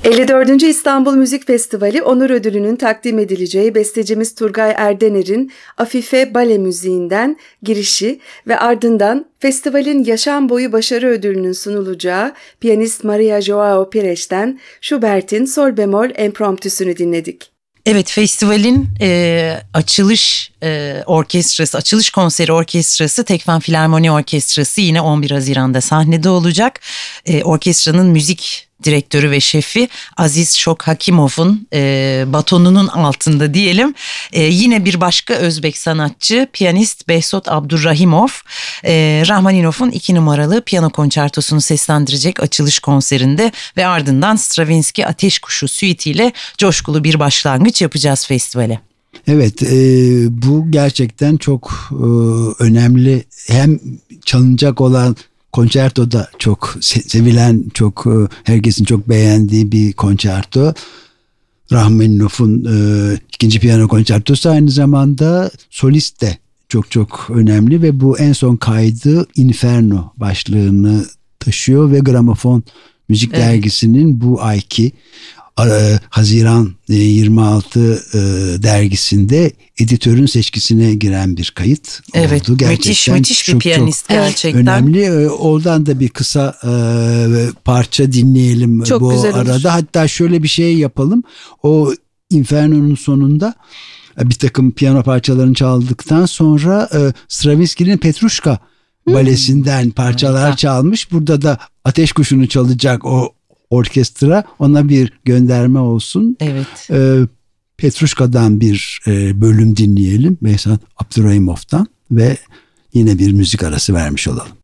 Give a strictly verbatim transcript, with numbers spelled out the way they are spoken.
elli dördüncü İstanbul Müzik Festivali onur ödülünün takdim edileceği bestecimiz Turgay Erdener'in Afife Bale müziğinden girişi ve ardından festivalin yaşam boyu başarı ödülünün sunulacağı piyanist Maria Joao Pireş'ten Schubert'in Sol bemol Impromptüsünü dinledik. Evet, festivalin e, açılış e, orkestrası, açılış konseri orkestrası Tekfen Filarmoni Orkestrası yine on bir Haziran'da sahnede olacak. E, orkestranın müzik direktörü ve şefi Aziz Şok Hakimov'un e, batonunun altında diyelim. E, yine bir başka Özbek sanatçı piyanist Behzod Abdurrahimov, e, Rahmaninov'un iki numaralı piyano konçertosunu seslendirecek açılış konserinde ve ardından Stravinsky Ateş Kuşu suite'iyle coşkulu bir başlangıç yapacağız festivale. Evet, e, bu gerçekten çok e, önemli. Hem çalınacak olan konçerto da çok sevilen, çok herkesin çok beğendiği bir konçerto. Rahmaninov'un e, ikinci piyano konçertosu, aynı zamanda solist de çok çok önemli ve bu en son kaydı Inferno başlığını taşıyor ve Gramofon Müzik evet. Dergisi'nin bu ayki Haziran yirmi altı dergisinde editörün seçkisine giren bir kayıt evet, oldu. Gerçekten müthiş müthiş bir çok, piyanist çok gerçekten. Önemli. Oradan da bir kısa e, parça dinleyelim çok bu arada. Olur. Hatta şöyle bir şey yapalım. O Inferno'nun sonunda bir takım piyano parçalarını çaldıktan sonra e, Stravinsky'nin Petruşka hmm. balesinden parçalar evet. çalmış. Burada da Ateş Kuşu'nu çalacak o orkestra, ona bir gönderme olsun. Evet. Ee, Petruşka'dan bir e, bölüm dinleyelim. Behzod Abdurrahimov'dan ve yine bir müzik arası vermiş olalım.